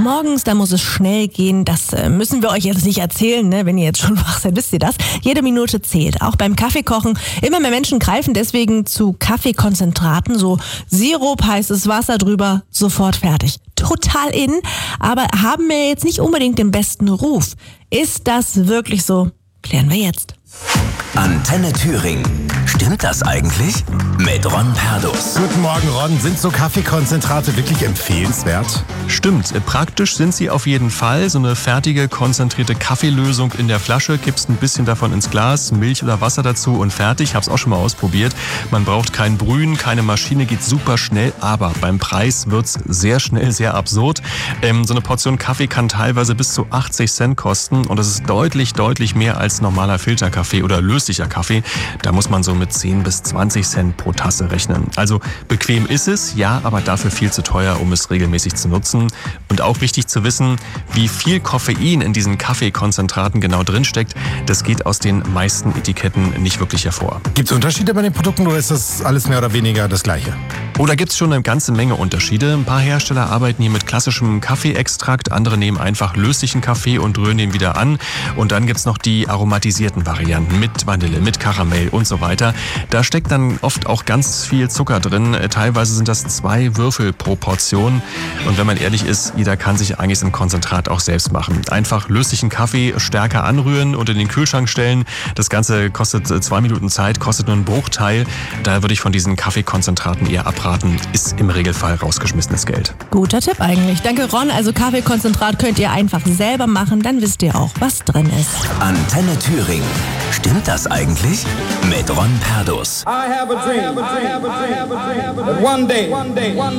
Morgens, da muss es schnell gehen. Das müssen wir euch jetzt nicht erzählen, ne? Wenn ihr jetzt schon wach seid, wisst ihr das. Jede Minute zählt. Auch beim Kaffeekochen. Immer mehr Menschen greifen deswegen zu Kaffeekonzentraten. So Sirup, heißes Wasser drüber, sofort fertig. Total in, aber haben wir jetzt nicht unbedingt den besten Ruf. Ist das wirklich so? Klären wir jetzt. Antenne Thüringen. Stimmt das eigentlich? Mit Ron Perdus. Guten Morgen, Ron. Sind so Kaffeekonzentrate wirklich empfehlenswert? Stimmt. Praktisch sind sie auf jeden Fall. So eine fertige, konzentrierte Kaffeelösung in der Flasche. Kippst ein bisschen davon ins Glas, Milch oder Wasser dazu und fertig. Hab's auch schon mal ausprobiert. Man braucht kein Brühen, keine Maschine, geht super schnell. Aber beim Preis wird's sehr schnell sehr absurd. So eine Portion Kaffee kann teilweise bis zu 80 Cent kosten. Und das ist deutlich, deutlich mehr als normaler Filterkaffee oder löslicher Kaffee. Da muss man so mit 10 bis 20 Cent pro Tasse rechnen. Also bequem ist es, ja, aber dafür viel zu teuer, um es regelmäßig zu nutzen. Und auch wichtig zu wissen, wie viel Koffein in diesen Kaffeekonzentraten genau drinsteckt, das geht aus den meisten Etiketten nicht wirklich hervor. Gibt es Unterschiede bei den Produkten oder ist das alles mehr oder weniger das Gleiche? Oh, da gibt's schon eine ganze Menge Unterschiede. Ein paar Hersteller arbeiten hier mit klassischem Kaffeeextrakt, andere nehmen einfach löslichen Kaffee und rühren den wieder an. Und dann gibt's noch die aromatisierten Varianten mit Vanille, mit Karamell und so weiter. Da steckt dann oft auch ganz viel Zucker drin. Teilweise sind das 2 Würfel pro Portion. Und wenn man ehrlich ist, jeder kann sich eigentlich so ein Konzentrat auch selbst machen. Einfach löslichen Kaffee stärker anrühren und in den Kühlschrank stellen. Das Ganze kostet 2 Minuten Zeit, kostet nur einen Bruchteil. Da würde ich von diesen Kaffeekonzentraten eher abraten. Ist im Regelfall rausgeschmissenes Geld. Guter Tipp eigentlich. Danke, Ron. Also Kaffeekonzentrat könnt ihr einfach selber machen. Dann wisst ihr auch, was drin ist. Antenne Thüringen. Stimmt das eigentlich? Mit Ron Perdus. I have a dream. That one day